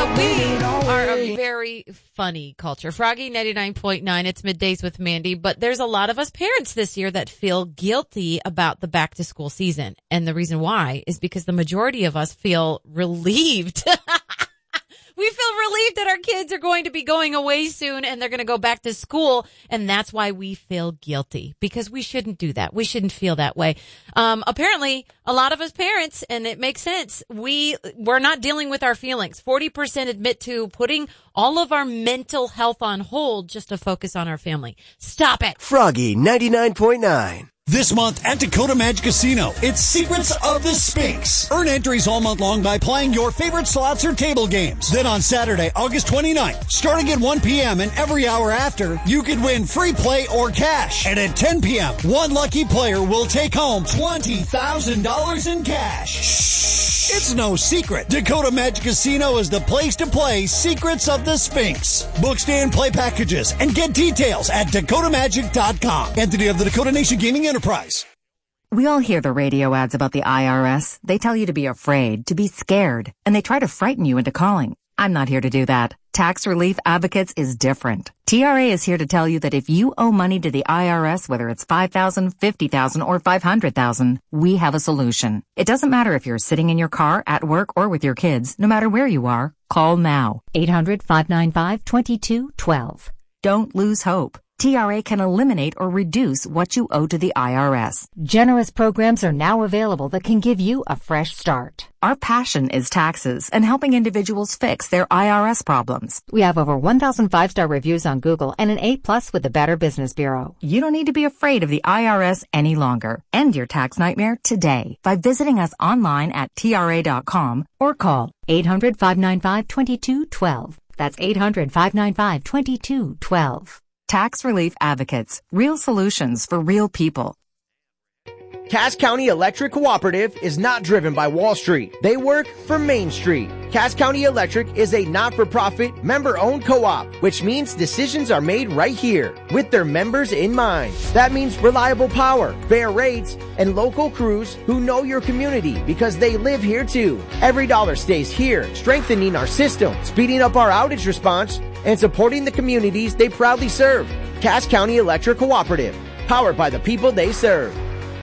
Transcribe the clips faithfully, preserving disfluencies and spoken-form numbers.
Uh, we are a very funny culture. Froggy ninety-nine point nine, it's Middays with Mandy, but there's a lot of us parents this year that feel guilty about the back to school season. And the reason why is because the majority of us feel relieved. We feel relieved that our kids are going to be going away soon and they're going to go back to school. And that's why we feel guilty, because we shouldn't do that. We shouldn't feel that way. Um, apparently a lot of us parents, and it makes sense, we, we're not dealing with our feelings. forty percent admit to putting all of our mental health on hold just to focus on our family. Stop it. Froggy ninety-nine point nine. This month at Dakota Magic Casino, it's Secrets of the Sphinx. Earn entries all month long by playing your favorite slots or table games. Then on Saturday, August twenty-ninth, starting at one p.m. and every hour after, you could win free play or cash. And at ten p.m., one lucky player will take home twenty thousand dollars in cash. Shh! It's no secret. Dakota Magic Casino is the place to play Secrets of the Sphinx. Book stay and play packages and get details at dakota magic dot com. Entity of the Dakota Nation Gaming Enterprise. We all hear the radio ads about the I R S. They tell you to be afraid, to be scared, and they try to frighten you into calling. I'm not here to do that. Tax Relief Advocates is different. T R A is here to tell you that if you owe money to the I R S, whether it's five thousand dollars, fifty thousand dollars, or five hundred thousand dollars, we have a solution. It doesn't matter if you're sitting in your car, at work, or with your kids. No matter where you are, call now. eight hundred, five nine five, two two one two. Don't lose hope. T R A can eliminate or reduce what you owe to the I R S. Generous programs are now available that can give you a fresh start. Our passion is taxes and helping individuals fix their I R S problems. We have over one thousand five-star reviews on Google and an A plus with the Better Business Bureau. You don't need to be afraid of the I R S any longer. End your tax nightmare today by visiting us online at T R A dot com or call eight hundred, five nine five, two two one two. That's eight hundred, five nine five, two two one two. Tax Relief Advocates. Real solutions for real people. Cass County Electric Cooperative is not driven by Wall Street. They work for Main Street. Cass County Electric is a not-for-profit, member-owned co-op, which means decisions are made right here with their members in mind. That means reliable power, fair rates, and local crews who know your community because they live here too. Every dollar stays here, strengthening our system, speeding up our outage response, and supporting the communities they proudly serve. Cass County Electric Cooperative, powered by the people they serve.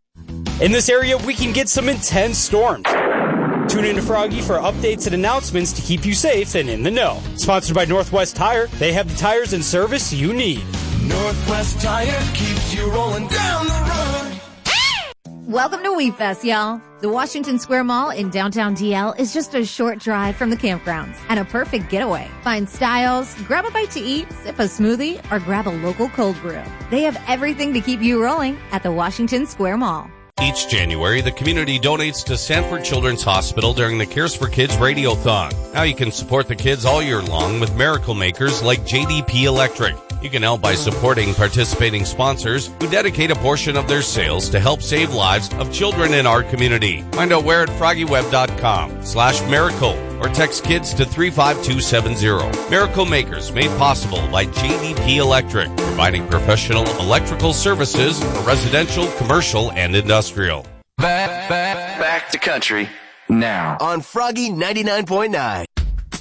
In this area, we can get some intense storms. Tune in to Froggy for updates and announcements to keep you safe and in the know. Sponsored by Northwest Tire. They have the tires and service you need. Northwest Tire keeps you rolling down the road. Welcome to Wheat Fest, y'all. The Washington Square Mall in downtown D L is just a short drive from the campgrounds and a perfect getaway. Find styles, grab a bite to eat, sip a smoothie, or grab a local cold brew. They have everything to keep you rolling at the Washington Square Mall. Each January, the community donates to Sanford Children's Hospital during the Cares for Kids Radiothon. Now you can support the kids all year long with miracle makers like J D P Electric. You can help by supporting participating sponsors who dedicate a portion of their sales to help save lives of children in our community. Find out where at FroggyWeb.com slash miracle or text kids to three five two seven zero. Miracle Makers made possible by J D P Electric, providing professional electrical services for residential, commercial, and industrial. Back, back, back to country now on Froggy ninety-nine point nine.